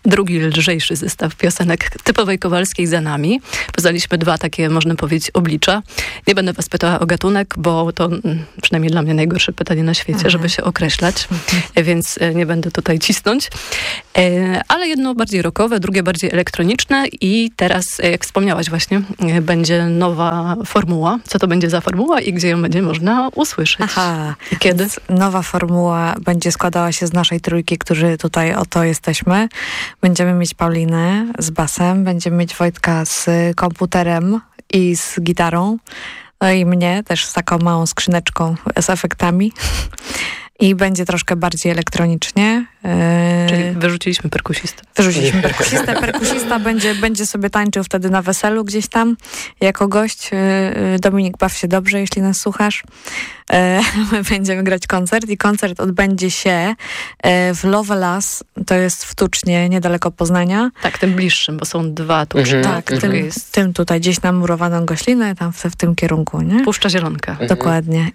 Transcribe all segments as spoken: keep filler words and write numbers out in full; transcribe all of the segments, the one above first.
drugi lżejszy zestaw piosenek typowej Kowalskiej za nami. Poznaliśmy dwa takie, można powiedzieć, oblicza. Nie będę was pytała o gatunek, bo to przynajmniej dla mnie najgorsze pytanie na świecie, Aha. żeby się określać, więc nie będę tutaj cisnąć. Ale jedno bardziej rockowe, drugie bardziej elektroniczne i teraz, jak wspomniałaś właśnie, będzie nowa formuła. Co to będzie za formuła i gdzie ją będzie można usłyszeć? Aha. I kiedy? Więc nowa formuła będzie składała się z naszej trójki, którzy tutaj oto jesteśmy. Będziemy mieć Paulinę z basem, będziemy mieć Wojtka z komputerem i z gitarą, no i mnie też z taką małą skrzyneczką z efektami. I będzie troszkę bardziej elektronicznie. Czyli wyrzuciliśmy perkusistę. Wyrzuciliśmy perkusistę. Perkusista będzie, będzie sobie tańczył wtedy na weselu gdzieś tam jako gość. Dominik, baw się dobrze, jeśli nas słuchasz. My będziemy grać koncert i koncert odbędzie się w Lovelas, to jest w Tucznie, niedaleko Poznania. Tak, tym bliższym, bo są dwa Tucznie. Mhm. Tak, tym, jest... tym tutaj, gdzieś na Murowaną Goślinę, tam w, w tym kierunku, nie? Puszcza Zielonka. Mhm. Dokładnie.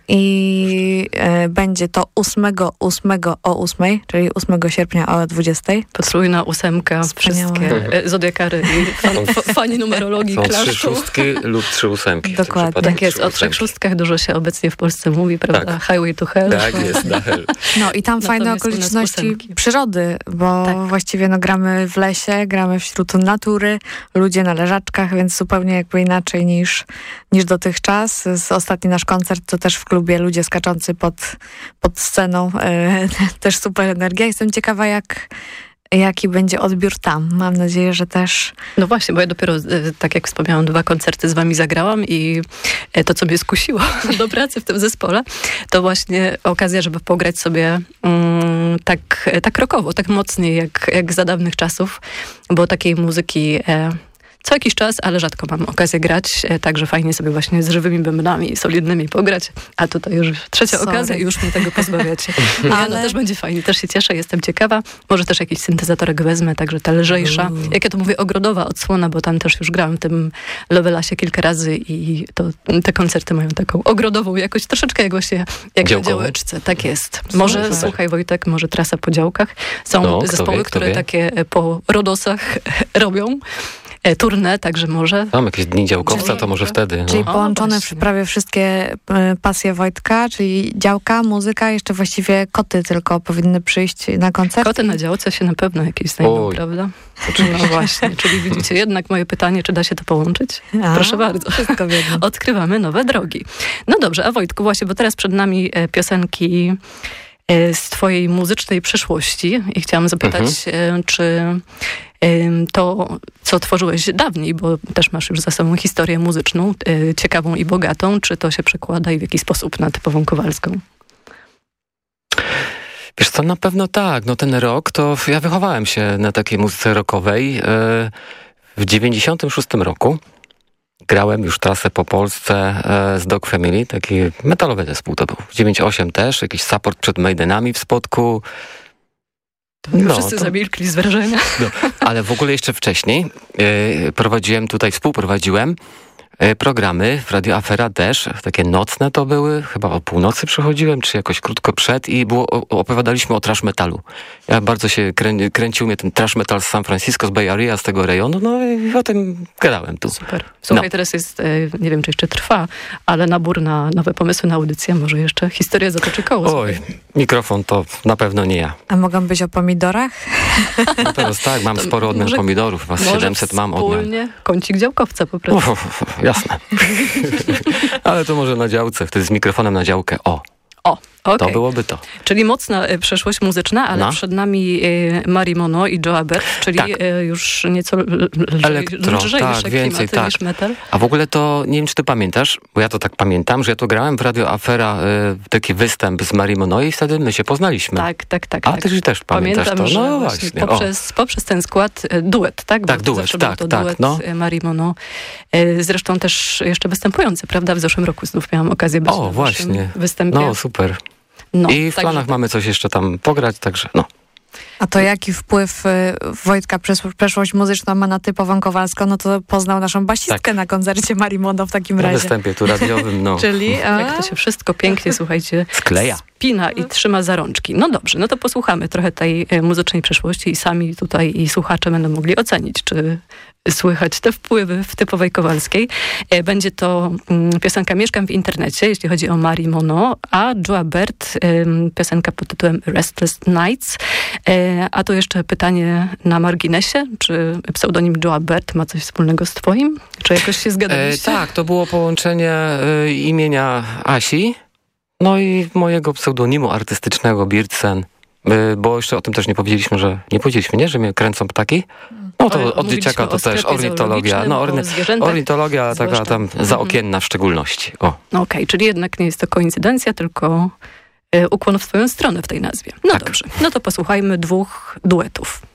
I e, będzie to ósmego ósmego o ósmej, czyli ósmego sierpnia o dwudziestej. Potrójna ósemka, Wspaniałe. wszystkie e, zodiakary i fan, fani numerologii są klaszczą. trzy szóstki lub trzy ósemki. Dokładnie. Tak jest, o trzech szóstkach dużo się obecnie w Polsce mówi, prawda? Tak. Highway to Hell. Tak jest, na hell. No i tam Natomiast fajne okoliczności przyrody, bo tak. właściwie no, gramy w lesie, gramy wśród natury, ludzie na leżaczkach, więc zupełnie jakby inaczej niż, niż dotychczas. Z ostatni nasz koncert to też w klubie ludzie skaczący pod, pod sceną. E, też super energia. Jestem ciekawa, jak jaki będzie odbiór tam. Mam nadzieję, że też... No właśnie, bo ja dopiero, tak jak wspomniałam, dwa koncerty z wami zagrałam i to, co mnie skusiło do pracy w tym zespole, to właśnie okazja, żeby pograć sobie um, tak, tak rockowo, tak mocniej, jak, jak za dawnych czasów, bo takiej muzyki... E, co jakiś czas, ale rzadko mam okazję grać, także fajnie sobie właśnie z żywymi bębnami solidnymi pograć, a tutaj już trzecia Sorry. okazja i już mnie tego pozbawiacie. Ale no, też będzie fajnie, też się cieszę, jestem ciekawa. Może też jakiś syntezatorek wezmę, także ta lżejsza, mm. jak ja to mówię, ogrodowa odsłona, bo tam też już grałam w tym Lovelasie kilka razy i to, te koncerty mają taką ogrodową jakość, troszeczkę jak właśnie jak na działeczce. Tak jest. Może, Super. słuchaj Wojtek, może trasa po działkach. Są no, zespoły, wie, które wie. takie po rodosach robią. Turnę, także może... Mam jakieś dni działkowca, czyli, to może wtedy. Czyli no. połączone o, prawie wszystkie pasje Wojtka, czyli działka, muzyka, jeszcze właściwie koty tylko powinny przyjść na koncert. Koty na działce się na pewno jakieś znajdą, Oj. prawda? No właśnie, czyli widzicie, jednak moje pytanie, czy da się to połączyć? A, Proszę bardzo. Wszystko wiedzą. Odkrywamy nowe drogi. No dobrze, a Wojtku, właśnie, bo teraz przed nami piosenki z twojej muzycznej przeszłości i chciałam zapytać, mhm. czy to, co tworzyłeś dawniej, bo też masz już za sobą historię muzyczną, ciekawą i bogatą, czy to się przekłada i w jaki sposób na typową Kowalską? Wiesz co, na pewno tak. No ten rok, to ja wychowałem się na takiej muzyce rockowej. W dziewięćdziesiątym szóstym roku grałem już trasę po Polsce z Dog Family, taki metalowy zespół to był. W dziewięćdziesiątym ósmym też, jakiś support przed Maidenami w Spodku. To no, wszyscy to... zamilkli z wrażenia. No, ale w ogóle jeszcze wcześniej yy, prowadziłem tutaj, współprowadziłem yy, programy w Radio Afera też, takie nocne to były, chyba o północy przychodziłem, czy jakoś krótko przed i było, o, opowiadaliśmy o trash metalu. Ja bardzo się krę, kręcił mnie ten trash metal z San Francisco, z Bay Area, z tego rejonu, no i o tym gadałem tu. Super. Słuchaj, no. teraz jest, nie wiem, czy jeszcze trwa, ale nabór na nowe pomysły na audycję, może jeszcze historia zatoczy koło. Oj, mikrofon to na pewno nie ja. A mogą być o pomidorach? No teraz tak, mam to sporo odmian może, pomidorów, was siedemset mam odmian. Wspólnie kącik działkowca po prostu. Uf, uf, uf, jasne. Ale to może na działce, wtedy z mikrofonem na działkę, o. O, okay. To byłoby to. Czyli mocna y, przeszłość muzyczna, ale no. przed nami y, Mari Mono i Joe Abert, czyli tak. y, już nieco lżejsze tak, więcej, tak. niż metal. A w ogóle to, nie wiem czy ty pamiętasz, bo ja to tak pamiętam, że ja to grałem w Radio Afera, y, taki występ z Mari Mono i wtedy my się poznaliśmy. Tak, tak, tak. A tak. ty też pamiętasz Pamiętam, to? No że właśnie, właśnie. Poprzez, poprzez ten skład y, duet, tak? Tak, bo duet, zawsze tak, był to tak. duet No. Mari Mono. Y, zresztą też jeszcze występujący, prawda? W zeszłym roku znów miałam okazję być o, na właśnie. występie. No, super. No, I w planach także... mamy coś jeszcze tam pograć, także no. A to jaki wpływ Wojtka przeszłość muzyczna ma na Ty, Kowalską, no to poznał naszą basistkę tak. na koncercie Marii Mono w takim na razie. Na występie tu radiowym, no. Czyli a? Jak to się wszystko pięknie, słuchajcie, skleja. Spina i trzyma za rączki. No dobrze, no to posłuchamy trochę tej muzycznej przeszłości i sami tutaj i słuchacze będą mogli ocenić, czy słychać te wpływy w typowej Kowalskiej. Będzie to piosenka Mieszkam w internecie, jeśli chodzi o Marii Mono, a Joa Baert, piosenka pod tytułem Restless Nights. A tu jeszcze pytanie na marginesie, czy pseudonim Joa Baert ma coś wspólnego z twoim? Czy jakoś się zgadaliście? E, tak, to było połączenie e, imienia Asi, no i mojego pseudonimu artystycznego Birtsen, e, bo jeszcze o tym też nie powiedzieliśmy, że nie powiedzieliśmy, nie, że mnie kręcą ptaki. No to od dzieciaka to też ornitologia. No, orny, ornitologia taka tam zaokienna w szczególności. O. No okej, okay, czyli jednak nie jest to koincydencja, tylko y, ukłon w swoją stronę w tej nazwie. No tak. Dobrze, no to posłuchajmy dwóch duetów.